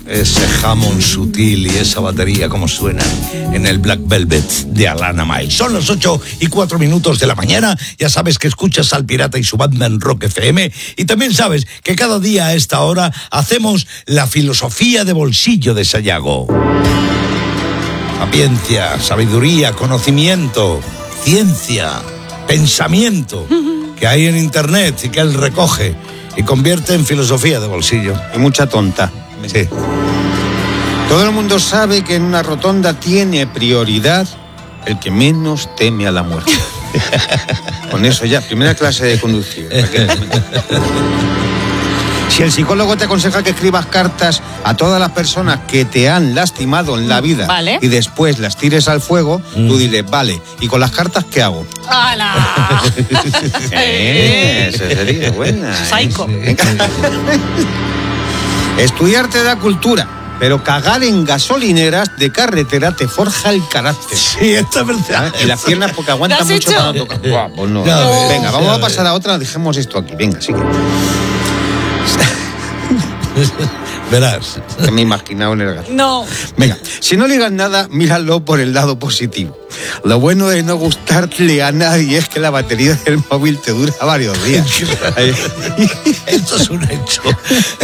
ese jamón sutil y esa batería como suenan en el Black Velvet de Alana Miles. Son las 8:04 de la mañana. Ya sabes que escuchas al Pirata y su banda en Rock FM. Y también sabes que cada día a esta hora hacemos la filosofía de bolsillo de Sayago. Sapiencia, sabiduría, conocimiento, ciencia, pensamiento que hay en internet y que él recoge y convierte en filosofía de bolsillo. Y mucha tonta. Sí. Todo el mundo sabe que en una rotonda tiene prioridad el que menos teme a la muerte. Con eso ya, primera clase de conducir. Si el psicólogo te aconseja que escribas cartas a todas las personas que te han lastimado en la vida, vale, y después las tires al fuego, tú dile, vale, ¿y con las cartas qué hago? ¡Hala! Esa sería buena. Psycho. Estudiar te da cultura, pero cagar en gasolineras de carretera te forja el carácter. Sí, esto es verdad. Y las piernas porque aguantan mucho para no tocar. Buah, pues no. No, Venga, vamos no, a pasar a otra, dejemos esto aquí. Venga, sigue. Verás. Que me he imaginado en el gato. No. Venga, si no ligas nada, míralo por el lado positivo. Lo bueno de no gustarle a nadie es que la batería del móvil te dura varios días. Esto es un hecho.